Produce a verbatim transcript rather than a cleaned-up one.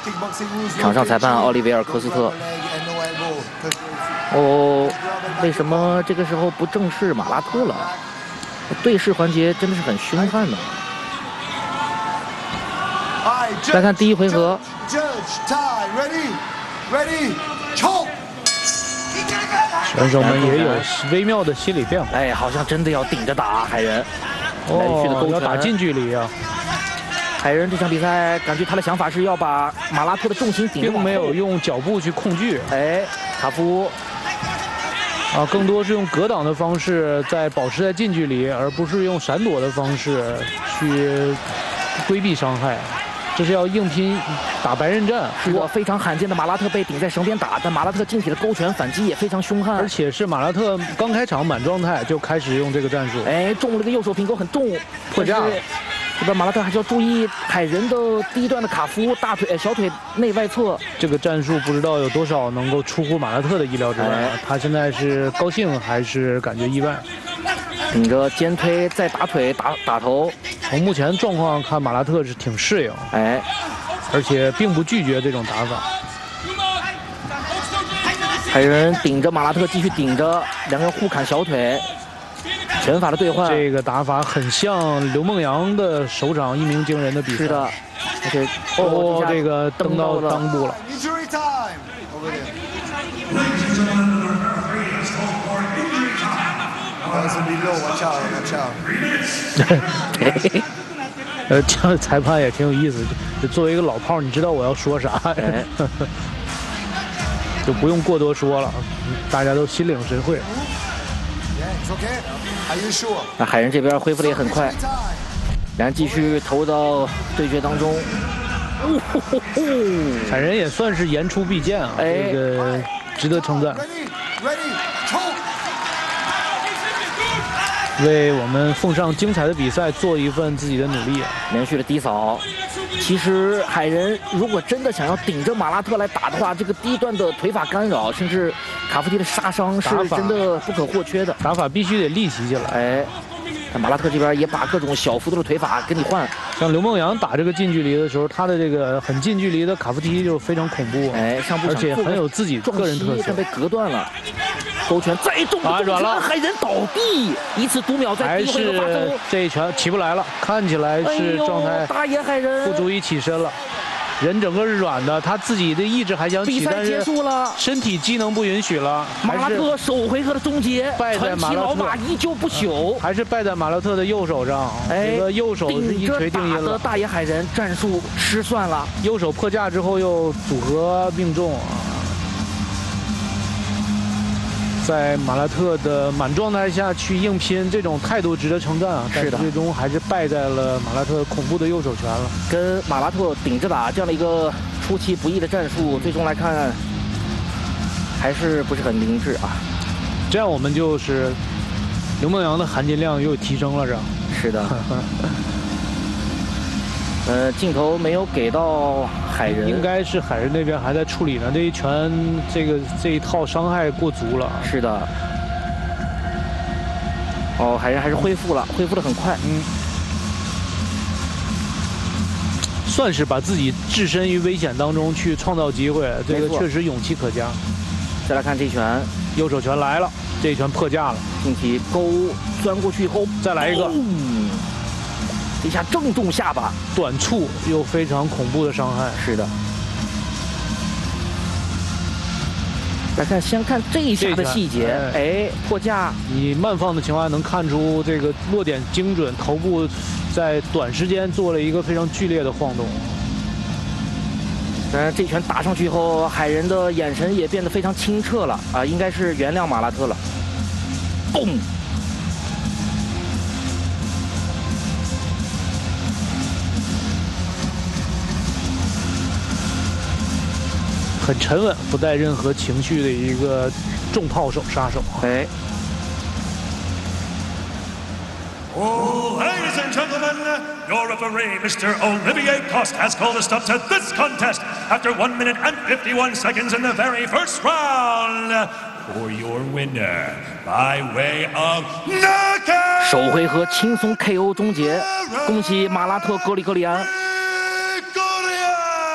场上裁判奥利维尔·科斯特。哦，为什么这个时候不正视马拉特了？对视环节真的是很凶悍的。来看第一回合。 选手们也有微妙的心理变化。 哎，好像真的要顶着打海人。 哦，要打近距离啊！ 海人这场比赛，感觉他的想法是要把马拉特的重心顶着， 并没有用脚步去控拒。 哎，卡夫啊，更多是用格挡的方式在保持在近距离，而不是用闪躲的方式去规避伤害。 这是要硬拼打白刃战， 是的，非常罕见的马拉特被顶在绳边打，但马拉特近体的勾拳反击也非常凶悍， 而且是马拉特刚开场满状态就开始用这个战术， 哎，中了个右手平勾很重， 破架。 这边马拉特还是要注意海人的第一段的卡夫大腿、小腿内外侧， 这个战术不知道有多少能够出乎马拉特的意料之外，哎、他现在是高兴还是感觉意外？ 顶着肩推再打腿打打头， 从目前状况看，马拉特是挺适应， 哎， 而且并不拒绝这种打法。 海人顶着马拉特继续顶着，两个人互砍小腿，拳法的兑换。 这个打法很像刘梦阳的手掌一鸣惊人的比赛。 是的，而且哦，这个蹬到裆部了。 呃，这样裁判也挺有意思。就作为一个老炮，你知道我要说啥，哎、就不用过多说了，大家都心领神会。 那海人这边恢复的也很快，然后继续投入到对决当中。 哦吼吼吼海人也算是言出必践啊，哎、这个值得称赞。 为我们奉上精彩的比赛做一份自己的努力啊！ 连续的低扫，其实海人如果真的想要顶着马拉特来打的话，这个第一段的腿法干扰，甚至卡夫提的杀伤是真的不可或缺的。 打法必须得立起起来。 哎，那马拉特这边也把各种小幅度的腿法跟你换。 像刘梦阳打这个近距离的时候，他的这个很近距离的卡夫提就非常恐怖。 哎，上步而且很有自己个人特色。 但被隔断了。 勾拳再重啊，软了， 海人倒地，以此读秒在第一回合发生。 这一拳起不来了，看起来是状态大爷海人不足以起身了，人整个是软的，他自己的意志还想起， 比赛结束了， 身体机能不允许了。 马拉特首回合的终结， 败在马拉特， 依旧不朽， 还是败在马拉特的右手上。 哎， 这个右手是一锤定音了。 大爷海人战术失算了， 右手破架之后又组合命中。 在马拉特的满状态下去硬拼，这种态度值得称赞啊！但是最终还是败在了马拉特恐怖的右手拳了。 跟马拉特顶着打这样的一个出其不意的战术，最终来看还是不是很明智啊。 这样我们就是刘梦阳的含金量又提升了，是吧？ 是的。呃，镜头没有给到海人， 应该是海人那边还在处理呢。这一拳，这个这一套伤害过足了。 是的。哦，海人还是恢复了，恢复的很快。 嗯。算是把自己置身于危险当中去创造机会，这个确实勇气可嘉。 再来看这一拳， 右手拳来了，这一拳破架了， 近体勾钻过去以后， 再来一个。 嗯 一下正中下巴， 短促又非常恐怖的伤害。 是的。来看，先看这一下的细节，哎，哎破架。 你慢放的情况下能看出这个落点精准，头部在短时间做了一个非常剧烈的晃动。 当然，这拳打上去以后，海人的眼神也变得非常清澈了啊，应该是原谅马拉特了。嘣！ 很沉稳，不带任何情绪的一个重炮手杀手。 哎。 Oh, ladies and gentlemen, your referee, Mister Olivier Coste, has called a stop to this contest after one minute and fifty-one seconds in the very first round. For your winner, by way of knockout. 首回合轻松 K O 终结，恭喜马拉特·格里戈里安。